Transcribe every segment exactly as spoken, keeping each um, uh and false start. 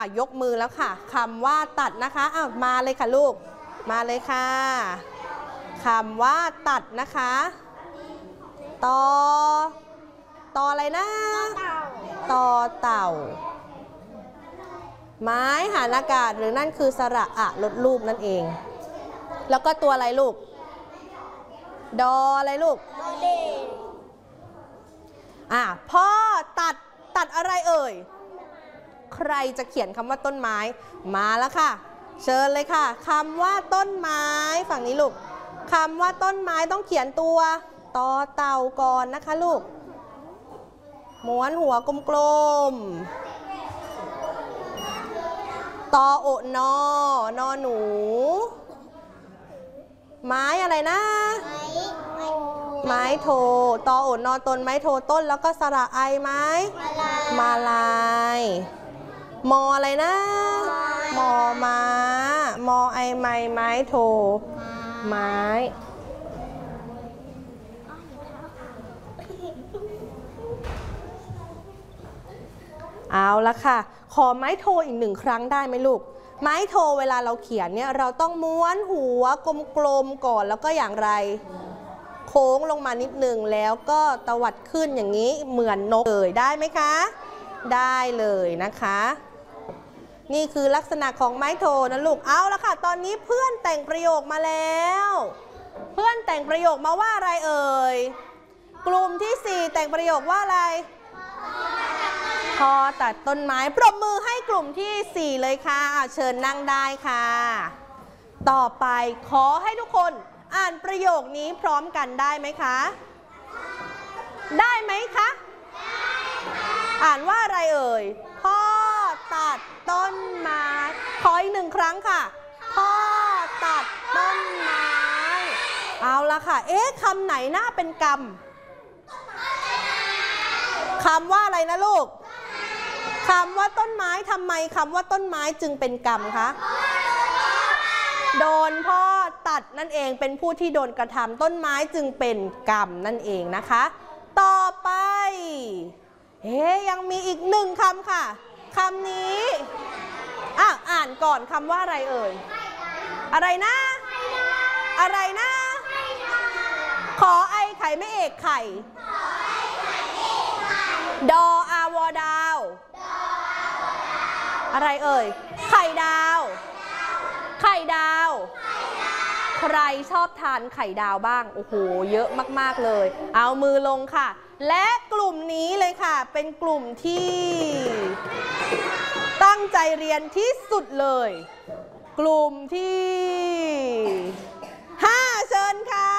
ยกมือแล้วค่ะคำว่าตัดนะคะอ้าวมาเลยค่ะลูกมาเลยค่ะคำว่าตัดนะคะต่อต่ออะไรนะต่อเต่าไม้หานอากาศหรือนั่นคือสระอะลดรูปนั่นเองแล้วก็ตัวอะไรลูกดออะไรลูกอ่ะพ่อตัดตัดอะไรเอ่ยใครจะเขียนคำว่าต้นไม้มาแล้วค่ะเชิญเลยค่ะคำว่าต้นไม้ฝั่งนี้ลูกคำว่าต้นไม้ต้องเขียนตัวต่อเต่าก่อนนะคะลูกม้วนหัวกลมๆตอโอนอนอหนูไม้อะไรนะไม้โทตอโอนอต้นไม้โทต้นแล้วก็สระไอไม้มาลายมออะไรนะมอม้ามอไอไม้ไม้โทไม้เอาละค่ะขอไม้โทอีกหนึ่งครั้งได้ไหมลูกไม้โทเวลาเราเขียนเนี่ยเราต้องม้วนหัวกลมๆก่อนแล้วก็อย่างไรโค้งลงมานิดหนึ่งแล้วก็ตวัดขึ้นอย่างนี้เหมือนนกเลยได้ไหมคะได้เลยนะคะนี่คือลักษณะของไม้โทนะลูกเอาละค่ะตอนนี้เพื่อนแต่งประโยคมาแล้วเพื่อนแต่งประโยคมาว่าอะไรเอ่ยกลุ่มที่สี่แต่งประโยคว่าอะไรพอตัดต้นไม้ปรบมือให้กลุ่มที่สี่เลยค่ะเชิญนั่งได้ค่ะต่อไปขอให้ทุกคนอ่านประโยคนี้พร้อมกันได้ไหมคะได้ไหมคะอ่านว่าอะไรเอ่ยพ่อตัดต้นไม้ขออีกหนึ่งครั้งค่ะพ่อตัดต้นไม้เอาละค่ะเอ๊ะคำไหนน่าเป็นกรรมคำว่าอะไรนะลูกคำว่าต้นไม้ทำไมคำว่าต้นไม้จึงเป็นกรรมคะโดนพ่อตัดนั่นเองเป็นผู้ที่โดนกระทำต้นไม้จึงเป็นกรรมนั่นเองนะคะต่อไปเอ๊ยยังมีอีกหนึ่งคำค่ะคำนี้อ่ะอ่านก่อนคำว่าอะไรเอ่ยอะไรนะอะไรนะขอไอไข่ไม่เอกไข่ดออาวอดาวอะไรเอ่ยไข่ดาวไข่ดาวใครชอบทานไข่ดาวบ้างโอ้โหเยอะมากๆเลยเอามือลงค่ะและกลุ่มนี้เลยค่ะเป็นกลุ่มที่ตั้งใจเรียนที่สุดเลยกลุ่มที่ห้าเชิญค่ะ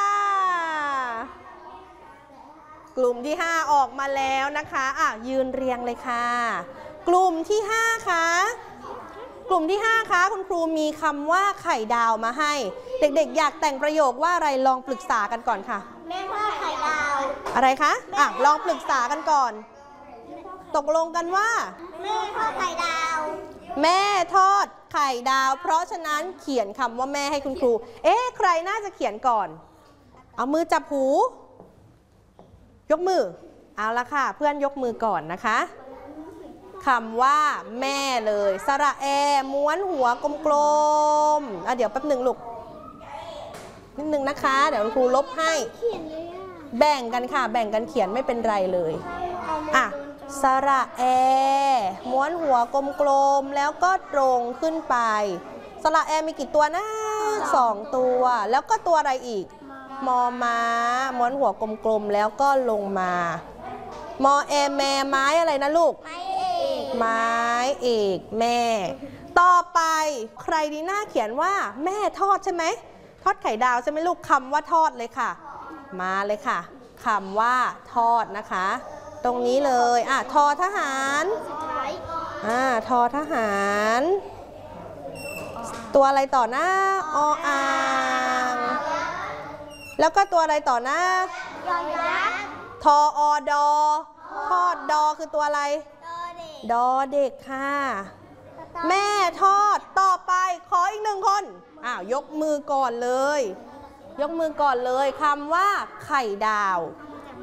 กลุ่มที่ห้าออกมาแล้วนะคะอ่ะยืนเรียงเลยค่ะกลุ่มที่ห้าค่ะกลุ่มที่ห้าคะคุณครูมีคำว่าไข่ดาวมาให้เด็กๆอยากแต่งประโยคว่าอะไรลองปรึกษากันก่อนค่ะแม่ทอดไข่ดาวอะไรคะอ่ะลองปรึกษากันก่อนตกลงกันว่าแม่ทอดไข่ดาวแม่ทอดไข่ดาวเพราะฉะนั้นเขียนคำว่าแม่ให้คุณครูเอ๊ะใครน่าจะเขียนก่อนเอามือจับหูยกมือเอาละค่ะเพื่อนยกมือก่อนนะคะคำว่าแม่เลยสระแอม้วนหัวกลมๆอ่ะเดี๋ยวแป๊บหนึ่งลูกนิดนึงนะคะเดี๋ยวครูลบให้แบ่งกันค่ะแบ่งกันเขียนไม่เป็นไรเลยอ่ะสระแอม้วนหัวกลมๆแล้วก็ตรงขึ้นไปสระแอมีกี่ตัวนะสองตัวแล้วก็ตัวอะไรอีกมอม้าม้วนหัวกลมๆแล้วก็ลงมามอแอแม่ไม้อะไรนะลูกไม้เอกแม่ต่อไปใครดีหน้าเขียนว่าแม่ทอดใช่ไหมทอดไข่ดาวใช่ไหมลูกคำว่าทอดเลยค่ะมาเลยค่ะคำว่าทอดนะคะตรงนี้เลยอ่ะทอทหารอ่าทอทหารตัวอะไรต่อหน้าออ่างแล้วก็ตัวอะไรต่อหน้าทออดอทอดดอคือตัวอะไรดอเด็กค่ะแม่ทอดต่อไปขออีกหนึ่งคนอ้าวยกมือก่อนเลยยกมือก่อนเลยคำว่าไข่ดาว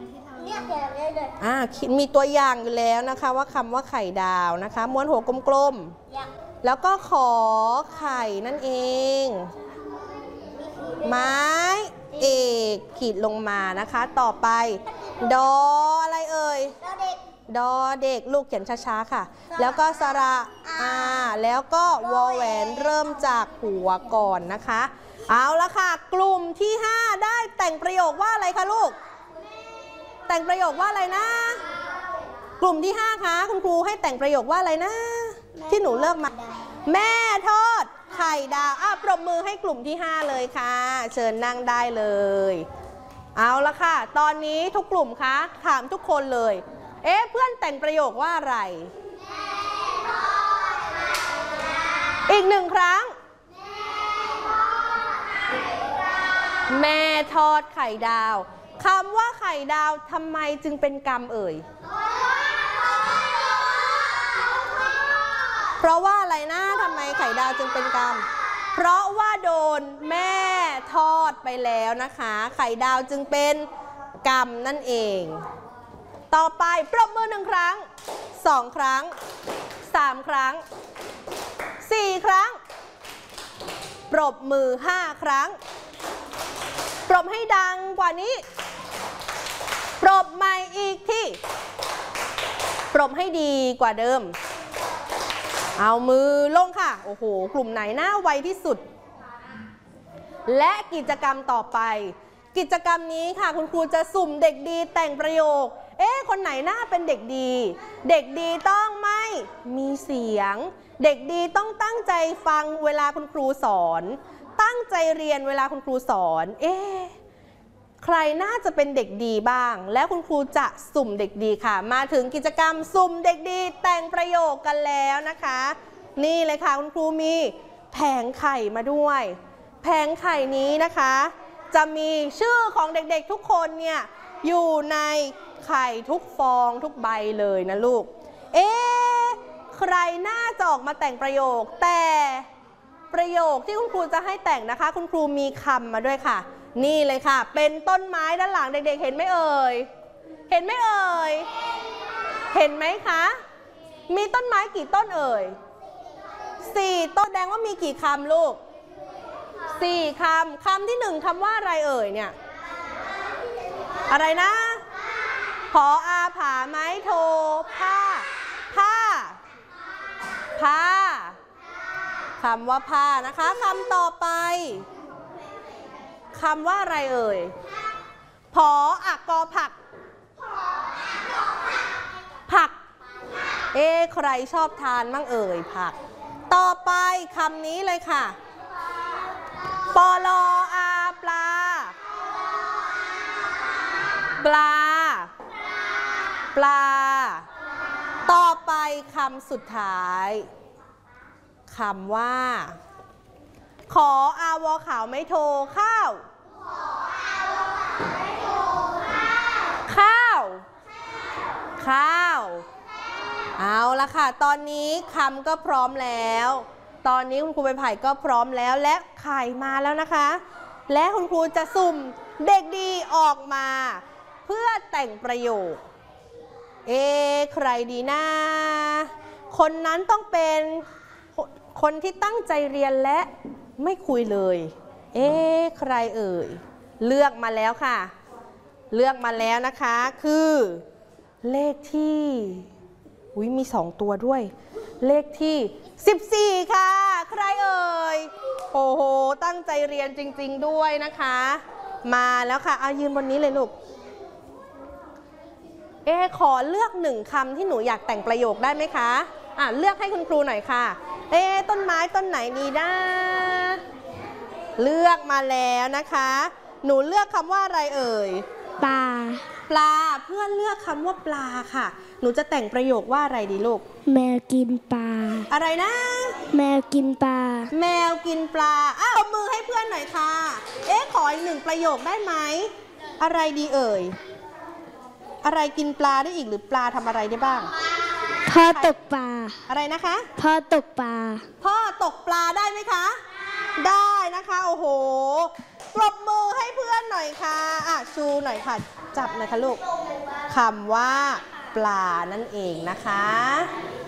เนี่ยเขียนได้เลยอ่ามีตัวอย่างอยู่แล้วนะคะว่าคำว่าไข่ดาวนะคะม้วนหัวกลมๆแล้วก็ขอไข่นั่นเองไม้เอกขีดลงมานะคะต่อไปดออะไรเอ่ยเด็กดอเด็กลูกเขียนช้าๆค่ะแล้วก็สระอาแล้วก็วอแหวนเริ่มจากหัวก่อนนะคะเอาละค่ะกลุ่มที่ห้าได้แต่งประโยคว่าอะไรคะลูกแต่งประโยคว่าอะไรนะกลุ่มที่ห้าคะคุณครูให้แต่งประโยคว่าอะไรนะที่หนูเลือกมาแม่ทอดไข่ดาวอ่ะปรบมือให้กลุ่มที่ห้าเลยค่ะเชิญนั่งได้เลยเอาละค่ะตอนนี้ทุกกลุ่มคะถามทุกคนเลยเอ๊ะเพื่อนแต่งประโยคว่าอะไรอีกหนึ่งครั้งแม่ทอดไข่ดาวคำว่าไข่ดาวทำไมจึงเป็นกรรมเอ่ยเพราะว่าอะไรนะทำไมไข่ดาวจึงเป็นกรรมเพราะว่าโดนแม่ทอดไปแล้วนะคะไข่ดาวจึงเป็นกรรมนั่นเองต่อไปปรบมือหนึ่งครั้งสองครั้งสามครั้งสี่ครั้งปรบมือห้าครั้งปรบให้ดังกว่านี้ปรบใหม่อีกที่ปรบให้ดีกว่าเดิมเอามือลงค่ะโอ้โหกลุ่มไหนหน้าไวที่สุดและกิจกรรมต่อไปกิจกรรมนี้ค่ะคุณครูจะสุ่มเด็กดีแต่งประโยคเอ๊ะคนไหนหน้าเป็นเด็กดีเด็กดีต้องไม่มีเสียงเด็กดีต้องตั้งใจฟังเวลาคุณครูสอนตั้งใจเรียนเวลาคุณครูสอนเอ๊ะใครน่าจะเป็นเด็กดีบ้างแล้วคุณครูจะสุ่มเด็กดีค่ะมาถึงกิจกรรมสุ่มเด็กดีแต่งประโยคกันแล้วนะคะนี่เลยค่ะคุณครูมีแผงไข่มาด้วยแผงไข่นี้นะคะจะมีชื่อของเด็กๆทุกคนเนี่ยอยู่ในไข่ทุกฟองทุกใบเลยนะลูกเอ๊ะใครน่าจะออกมาแต่งประโยคแต่ประโยคที่คุณครูจะให้แต่งนะคะคุณครูมีคำมาด้วยค่ะนี่เลยค่ะเป็นต้นไม้ด้านหลังเด็กๆเห็นไหมเอ่ยเห็นไหมเอ่ยเห็นไหมคะมีต้นไม้กี่ต้นเอ่ยสี่ต้นแสดงว่ามีกี่คำลูกสี่คำคำที่หนึ่งคำว่าอะไรเอ่ยเนี่ยอะไรนะผออาผาไม้โทผ้าผ้าผ้าคำว่าผ้านะคะคำต่อไปคำว่าอะไรเอ่ยผออักกอผักผักเอ๊ะใครชอบทานมั่งเอ่ยผักต่อไปคำนี้เลยค่ะปอลออาปลาปลาปลาต่อไปคำสุดท้ายคำว่าขออาวอขาวไม่โทข้าวข้าวข้าวเอาละค่ะตอนนี้คำก็พร้อมแล้วตอนนี้คุณครูใบไผ่ก็พร้อมแล้วและไข่มาแล้วนะคะและคุณครูจะสุ่มเด็กดีออกมาเพื่อแต่งประโยคเอ๊ะใครดีนะคนนั้นต้องเป็นคนที่ตั้งใจเรียนและไม่คุยเลยเอ๊ะใครเอ่ยเลือกมาแล้วค่ะเลือกมาแล้วนะคะคือเลขที่อุ๊ยมีสองตัวด้วยเลขที่สิบสี่ค่ะใครเอ่ยโอ้โหตั้งใจเรียนจริงๆด้วยนะคะมาแล้วค่ะเอายืนบนนี้เลยลูกเอ๊ะขอเลือกหนึ่งคำที่หนูอยากแต่งประโยคได้ไหมคะอ่ะเลือกให้คุณครูหน่อยค่ะเอ๊ะต้นไม้ต้นไหนดีนะเลือกมาแล้วนะคะหนูเลือกคำว่าอะไรเอ่ยปลาปลาเพื่อนเลือกคำว่าปลาค่ะหนูจะแต่งประโยคว่าอะไรดีลูกแมวกินปลาอะไรนะแมวกินปลาแมวกินปลาอ้าวมือให้เพื่อนหน่อยค่ะเอ๊ะขออีกหนึ่งประโยคได้ไหมอะไรดีเอ่ยอะไรกินปลาได้อีกหรือปลาทำอะไรได้บ้างพ่อตกปลาอะไรนะคะพ่อตกปลาพ่อตกปลาได้ไหมคะได้นะคะโอ้โหปรบมือให้เพื่อนหน่อยค่ะอ่ะชูหน่อยค่ะจับหน่อยค่ะลูกคำว่าปลานั่นเองนะคะ